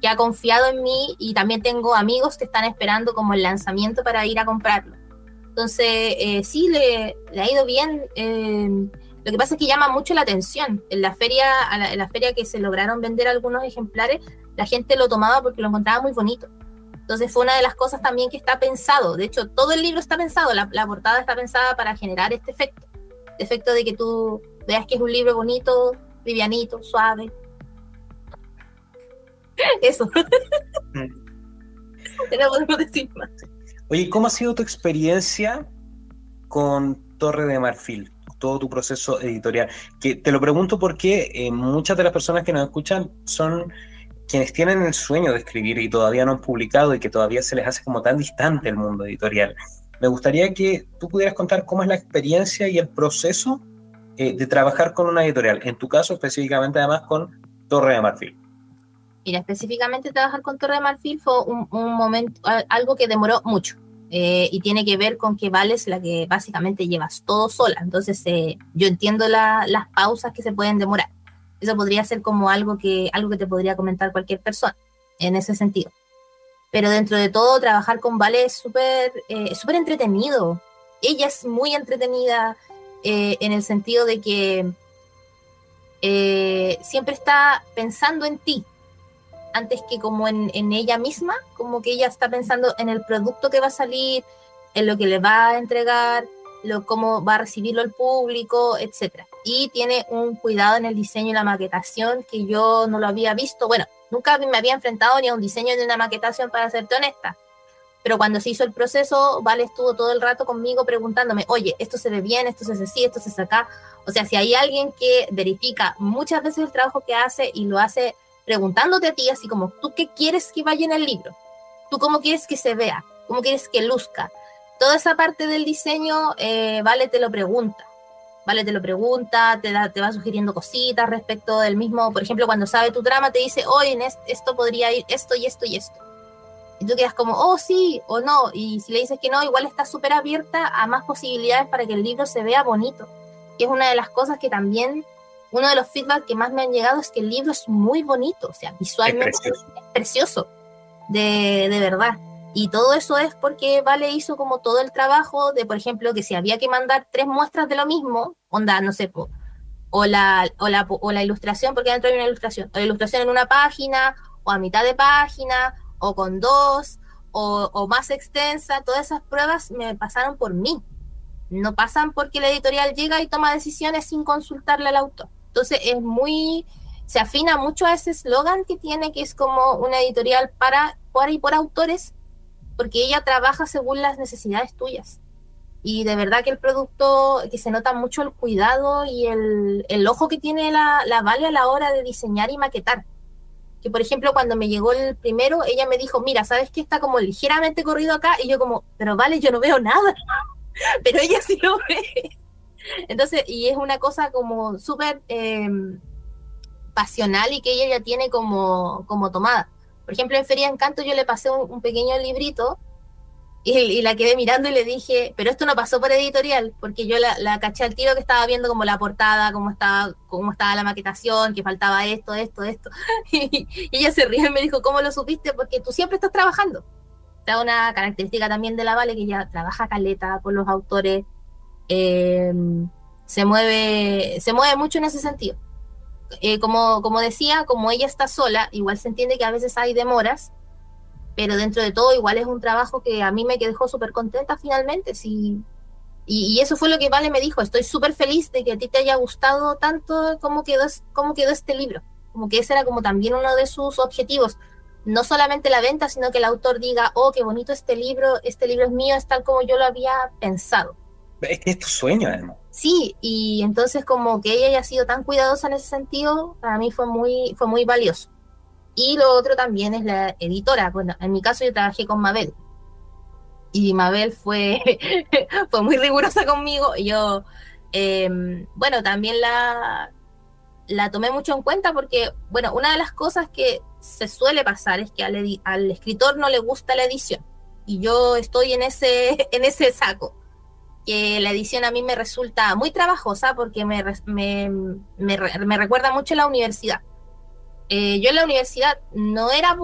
que ha confiado en mí, y también tengo amigos que están esperando como el lanzamiento para ir a comprarlo. Entonces, sí, le ha ido bien. Lo que pasa es que llama mucho la atención. En la feria, en la feria que se lograron vender algunos ejemplares, la gente lo tomaba porque lo encontraba muy bonito. Entonces fue una de las cosas también que está pensado. De hecho, todo el libro está pensado, la portada está pensada para generar este efecto. El efecto de que tú veas que es un libro bonito, livianito, suave. Eso. No podemos decir más. Oye, ¿cómo ha sido tu experiencia con Torre de Marfil? Todo tu proceso editorial. Que te lo pregunto porque muchas de las personas que nos escuchan son quienes tienen el sueño de escribir y todavía no han publicado y que todavía se les hace como tan distante el mundo editorial. Me gustaría que tú pudieras contar cómo es la experiencia y el proceso de trabajar con una editorial. En tu caso, específicamente, además, con Torre de Marfil. Mira, específicamente trabajar con Torre de Marfil fue un momento, algo que demoró mucho. Y tiene que ver con que Vale es la que básicamente llevas todo sola. Entonces, yo entiendo las pausas que se pueden demorar. Eso podría ser como algo que te podría comentar cualquier persona en ese sentido. Pero dentro de todo, trabajar con Vale es súper entretenido. Ella es muy entretenida en el sentido de que siempre está pensando en ti, antes que como en ella misma, como que ella está pensando en el producto que va a salir, en lo que le va a entregar, cómo va a recibirlo el público, etc. Y tiene un cuidado en el diseño y la maquetación que yo no lo había visto. Bueno, nunca me había enfrentado ni a un diseño ni a una maquetación, para serte honesta. Pero cuando se hizo el proceso, Vale estuvo todo el rato conmigo preguntándome, oye, esto se ve bien, esto se hace así, esto se hace acá. O sea, si hay alguien que verifica muchas veces el trabajo que hace y lo hace preguntándote a ti, así como, ¿tú qué quieres que vaya en el libro? ¿Tú cómo quieres que se vea? ¿Cómo quieres que luzca? Toda esa parte del diseño, Vale te lo pregunta. Vale te lo pregunta, te va sugiriendo cositas respecto del mismo. Por ejemplo, cuando sabe tu trama, te dice, oye, en esto podría ir esto y esto y esto. Y tú quedas como, oh, sí, o no. Y si le dices que no, igual está súper abierta a más posibilidades para que el libro se vea bonito. Y es una de las cosas que también, uno de los feedback que más me han llegado es que el libro es muy bonito, o sea, visualmente es precioso, de verdad. Y todo eso es porque Vale hizo como todo el trabajo de, por ejemplo, que si había que mandar 3 muestras de lo mismo, onda, no sé, o la ilustración, porque dentro hay una ilustración, o la ilustración en una página, o a mitad de página, o con 2, o más extensa, todas esas pruebas me pasaron por mí. No pasan porque la editorial llega y toma decisiones sin consultarle al autor. Entonces se afina mucho a ese eslogan que tiene, que es como una editorial por y por autores, porque ella trabaja según las necesidades tuyas. Y de verdad que el producto, que se nota mucho el cuidado y el ojo que tiene la Vale a la hora de diseñar y maquetar. Que por ejemplo, cuando me llegó el primero, ella me dijo, mira, ¿sabes qué? Está como ligeramente corrido acá, y yo como, pero Vale, yo no veo nada. Pero ella sí lo ve. Entonces, y es una cosa como súper pasional, y que ella ya tiene como tomada. Por ejemplo, en Feria de Encanto yo le pasé un pequeño librito, y la quedé mirando y le dije, pero esto no pasó por editorial, porque yo la caché al tiro, que estaba viendo como la portada, cómo estaba la maquetación, que faltaba esto. Y ella se rió y me dijo, ¿cómo lo supiste? Porque tú siempre estás trabajando. Está una característica también de la Vale, que ella trabaja caleta con los autores, se mueve mucho en ese sentido. Como decía, como ella está sola, igual se entiende que a veces hay demoras, pero dentro de todo igual es un trabajo que a mí me dejó súper contenta finalmente. Sí. Y eso fue lo que Vale me dijo, estoy súper feliz de que a ti te haya gustado tanto cómo quedó este libro. Como que ese era como también uno de sus objetivos. No solamente la venta, sino que el autor diga, oh, qué bonito este libro es mío, es tal como yo lo había pensado. Es que es tu sueño, además. Sí, y entonces como que ella haya sido tan cuidadosa en ese sentido, para mí fue muy valioso. Y lo otro también es la editora. Bueno, en mi caso yo trabajé con Mabel, y Mabel fue muy rigurosa conmigo. Yo, bueno, también la tomé mucho en cuenta porque, bueno, una de las cosas que se suele pasar es que al escritor no le gusta la edición, y yo estoy en ese saco, que la edición a mí me resulta muy trabajosa porque me recuerda mucho a la universidad. Yo en la universidad no era